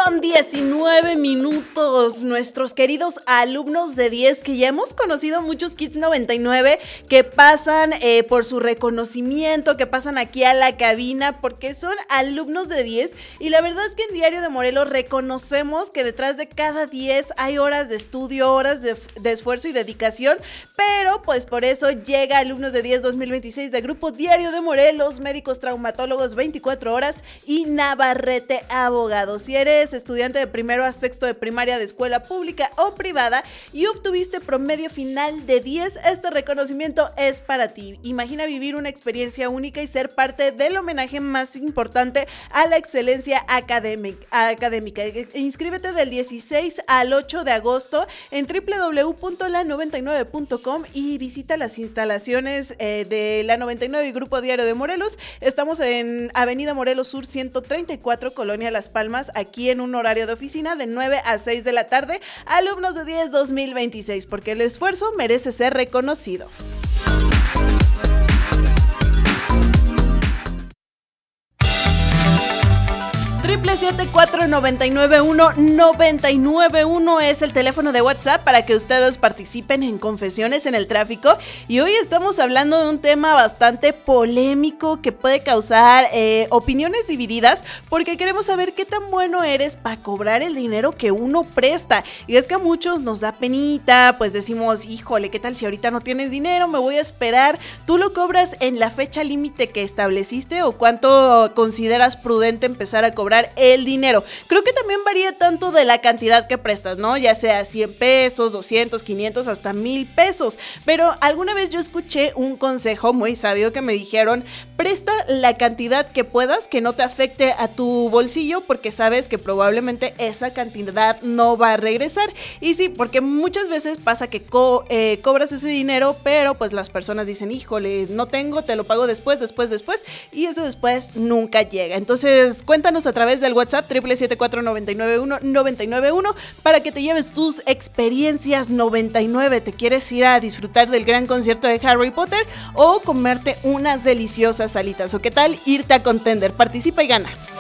con 19 minutos, nuestros queridos alumnos de 10 que ya hemos conocido muchos Kids 99 que pasan por su reconocimiento, que pasan aquí a la cabina porque son alumnos de 10 y la verdad es que en Diario de Morelos reconocemos que detrás de cada 10 hay horas de estudio, horas de esfuerzo y dedicación, pero pues por eso llega Alumnos de 10 2026 de Grupo Diario de Morelos, médicos traumatólogos 24 horas y Navarrete Abogados. Si eres estudiante de primero a sexto de primaria de escuela pública o privada y obtuviste promedio final de 10, este reconocimiento es para ti. Imagina vivir una experiencia única y ser parte del homenaje más importante a la excelencia académica. Inscríbete del 16 al 8 de agosto en www.la99.com y visita las instalaciones de La 99 y Grupo Diario de Morelos. Estamos en Avenida Morelos Sur 134, Colonia Las Palmas, aquí en un horario de oficina de 9 a 6 de la tarde. Alumnos de 10 2026, porque el esfuerzo merece ser reconocido. Triple 74991 es el teléfono de WhatsApp para que ustedes participen en Confesiones en el Tráfico. Y hoy estamos hablando de un tema bastante polémico que puede causar opiniones divididas, porque queremos saber qué tan bueno eres para cobrar el dinero que uno presta. Y es que a muchos nos da penita, pues decimos, híjole, ¿qué tal si ahorita no tienes dinero? Me voy a esperar. ¿Tú lo cobras en la fecha límite que estableciste o cuánto consideras prudente empezar a cobrar el dinero? Creo que también varía tanto de la cantidad que prestas, ¿no? Ya sea 100 pesos, 200, 500, hasta 1000 pesos. Pero alguna vez yo escuché un consejo muy sabio que me dijeron, presta la cantidad que puedas, que no te afecte a tu bolsillo, porque sabes que probablemente esa cantidad no va a regresar. Y sí, porque muchas veces pasa que cobras ese dinero, pero pues las personas dicen, híjole, no tengo, te lo pago después, y ese después nunca llega. Entonces, cuéntanos a través del WhatsApp 777-499-199 para que te lleves tus experiencias 99. ¿Te quieres ir a disfrutar del gran concierto de Harry Potter o comerte unas deliciosas alitas? ¿O qué tal irte a Contender? Participa y gana.